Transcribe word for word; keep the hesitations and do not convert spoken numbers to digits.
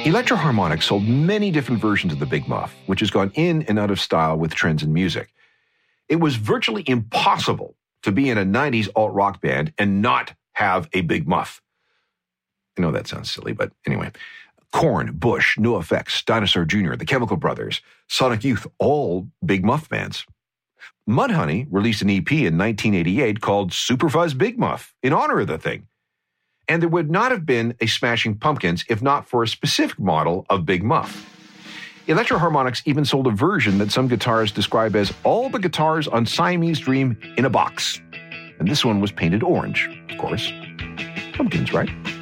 Electro-Harmonix sold many different versions of the Big Muff, which has gone in and out of style with trends in music. It was virtually impossible to be in a nineties alt-rock band and not have a Big Muff. I know that sounds silly, but anyway. Korn, Bush, NoFX, Dinosaur Junior, The Chemical Brothers, Sonic Youth, all Big Muff bands. Mudhoney released an E P in nineteen eighty-eight called Superfuzz Big Muff in honor of the thing. And there would not have been a Smashing Pumpkins if not for a specific model of Big Muff. Electro-Harmonix even sold a version that some guitarists describe as all the guitars on Siamese Dream in a box. And this one was painted orange, of course. Pumpkins, right?